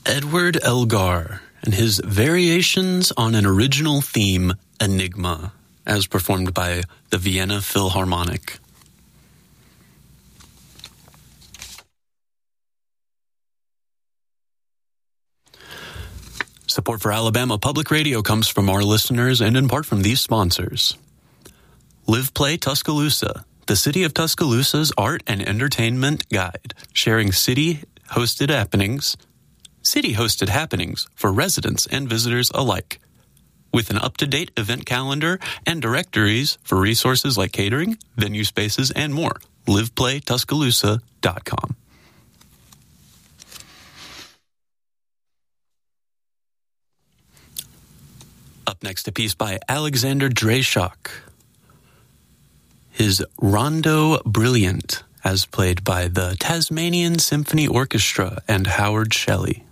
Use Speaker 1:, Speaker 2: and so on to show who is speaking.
Speaker 1: Edward Elgar and his variations on an original theme, Enigma, as performed by the Vienna Philharmonic. Support for Alabama Public Radio comes from our listeners and in part from these sponsors. Live Play Tuscaloosa, the City of Tuscaloosa's art and entertainment guide, sharing city-hosted happenings for residents and visitors alike. With an up-to-date event calendar and directories for resources like catering, venue spaces, and more. LivePlayTuscaloosa.com. Up next, a piece by Alexander Dreyschock. His Rondo Brilliant, as played by the Tasmanian Symphony Orchestra and Howard Shelley.